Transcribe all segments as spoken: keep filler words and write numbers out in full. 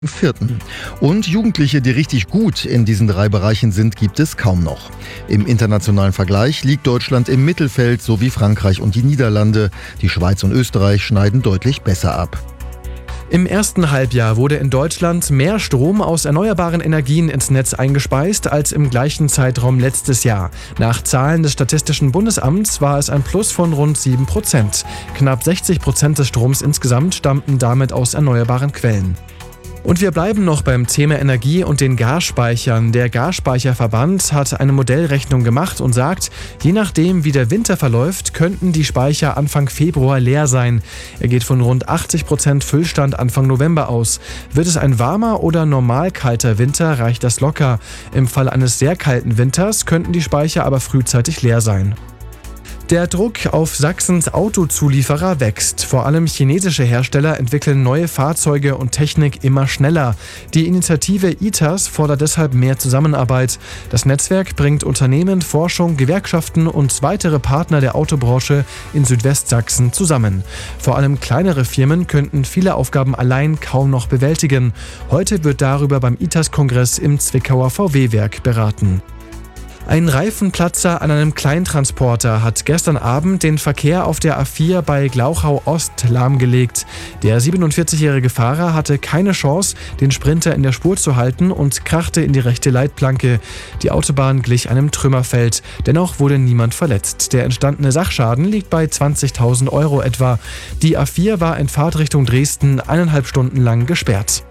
Vierten. Und Jugendliche, die richtig gut in diesen drei Bereichen sind, gibt es kaum noch. Im internationalen Vergleich liegt Deutschland im Mittelfeld sowie Frankreich und die Niederlande. Die Schweiz und Österreich schneiden deutlich besser ab. Im ersten Halbjahr wurde in Deutschland mehr Strom aus erneuerbaren Energien ins Netz eingespeist als im gleichen Zeitraum letztes Jahr. Nach Zahlen des Statistischen Bundesamts war es ein Plus von rund sieben Prozent. Knapp sechzig Prozent des Stroms insgesamt stammten damit aus erneuerbaren Quellen. Und wir bleiben noch beim Thema Energie und den Gasspeichern. Der Gasspeicherverband hat eine Modellrechnung gemacht und sagt, je nachdem wie der Winter verläuft, könnten die Speicher Anfang Februar leer sein. Er geht von rund achtzig Prozent Füllstand Anfang November aus. Wird es ein warmer oder normal kalter Winter, reicht das locker. Im Fall eines sehr kalten Winters könnten die Speicher aber frühzeitig leer sein. Der Druck auf Sachsens Autozulieferer wächst. Vor allem chinesische Hersteller entwickeln neue Fahrzeuge und Technik immer schneller. Die Initiative I T A S fordert deshalb mehr Zusammenarbeit. Das Netzwerk bringt Unternehmen, Forschung, Gewerkschaften und weitere Partner der Autobranche in Südwestsachsen zusammen. Vor allem kleinere Firmen könnten viele Aufgaben allein kaum noch bewältigen. Heute wird darüber beim I T A S-Kongress im Zwickauer V W-Werk beraten. Ein Reifenplatzer an einem Kleintransporter hat gestern Abend den Verkehr auf der A vier bei Glauchau Ost lahmgelegt. Der siebenundvierzigjährige Fahrer hatte keine Chance, den Sprinter in der Spur zu halten und krachte in die rechte Leitplanke. Die Autobahn glich einem Trümmerfeld. Dennoch wurde niemand verletzt. Der entstandene Sachschaden liegt bei zwanzigtausend Euro etwa. Die A vier war in Fahrtrichtung Dresden eineinhalb Stunden lang gesperrt.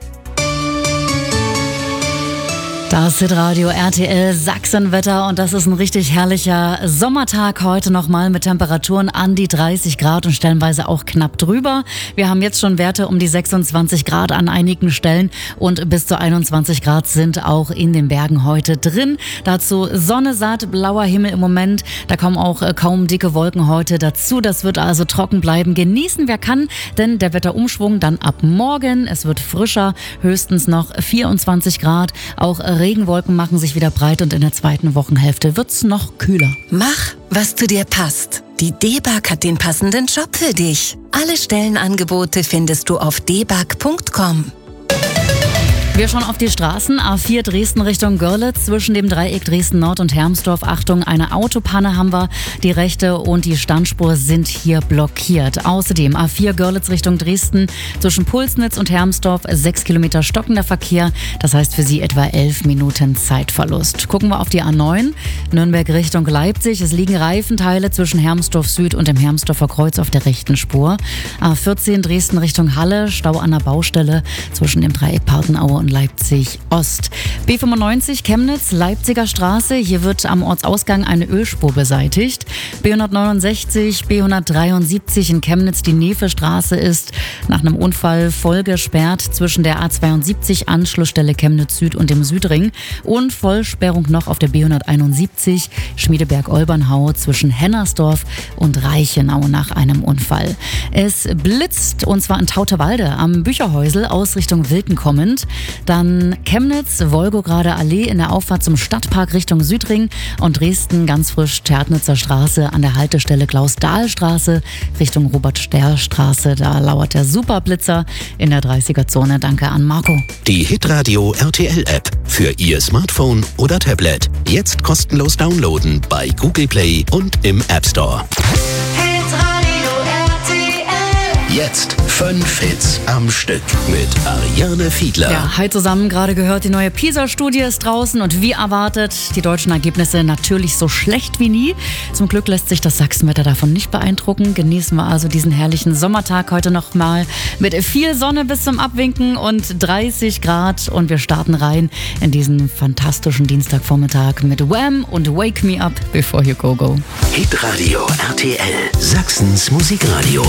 Das Hitradio R T L Sachsenwetter und das ist ein richtig herrlicher Sommertag heute nochmal mit Temperaturen an die dreißig Grad und stellenweise auch knapp drüber. Wir haben jetzt schon Werte um die sechsundzwanzig Grad an einigen Stellen und bis zu einundzwanzig Grad sind auch in den Bergen heute drin. Dazu Sonne satt, blauer Himmel im Moment, da kommen auch kaum dicke Wolken heute dazu. Das wird also trocken bleiben. Genießen wer kann, denn der Wetterumschwung dann ab morgen. Es wird frischer, höchstens noch vierundzwanzig Grad, auch Regenwolken machen sich wieder breit und in der zweiten Wochenhälfte wird's noch kühler. Mach, was zu dir passt. Die D-Bag hat den passenden Job für dich. Alle Stellenangebote findest du auf d b a g punkt com. Wir schauen auf die Straßen. A vier Dresden Richtung Görlitz zwischen dem Dreieck Dresden Nord und Hermsdorf. Achtung, eine Autopanne haben wir. Die rechte und die Standspur sind hier blockiert. Außerdem A vier Görlitz Richtung Dresden zwischen Pulsnitz und Hermsdorf sechs Kilometer stockender Verkehr. Das heißt für Sie etwa elf Minuten Zeitverlust. Gucken wir auf die A neun Nürnberg Richtung Leipzig. Es liegen Reifenteile zwischen Hermsdorf Süd und dem Hermsdorfer Kreuz auf der rechten Spur. A vierzehn Dresden Richtung Halle. Stau an der Baustelle zwischen dem Dreieck Partenaue und Leipzig Ost. B fünfundneunzig Chemnitz, Leipziger Straße. Hier wird am Ortsausgang eine Ölspur beseitigt. B hundertneunundsechzig, B hundertdreiundsiebzig in Chemnitz. Die Nefe-Straße ist nach einem Unfall voll gesperrt zwischen der A zweiundsiebzig Anschlussstelle Chemnitz Süd und dem Südring. Und Vollsperrung noch auf der B hunderteinundsiebzig Schmiedeberg-Olbernhau zwischen Hennersdorf und Reichenau nach einem Unfall. Es blitzt und zwar in Tauterwalde am Bücherhäusel aus Richtung Wilken kommend. Dann Chemnitz, Wolgograder Allee in der Auffahrt zum Stadtpark Richtung Südring und Dresden ganz frisch Tärtnitzer Straße an der Haltestelle Klaus-Dahl-Straße Richtung Robert-Sterl-Straße. Da lauert der Superblitzer in der dreißiger-Zone. Danke an Marco. Die Hitradio R T L-App für Ihr Smartphone oder Tablet. Jetzt kostenlos downloaden bei Google Play und im App Store. Jetzt fünf Hits am Stück mit Ariane Fiedler. Ja, hi zusammen, gerade gehört, die neue PISA-Studie ist draußen und wie erwartet, die deutschen Ergebnisse natürlich so schlecht wie nie. Zum Glück lässt sich das Sachsenwetter davon nicht beeindrucken. Genießen wir also diesen herrlichen Sommertag heute nochmal mit viel Sonne bis zum Abwinken und dreißig Grad und wir starten rein in diesen fantastischen Dienstagvormittag mit Wham und Wake Me Up Before You Go Go. Hitradio R T L, Sachsens Musikradio.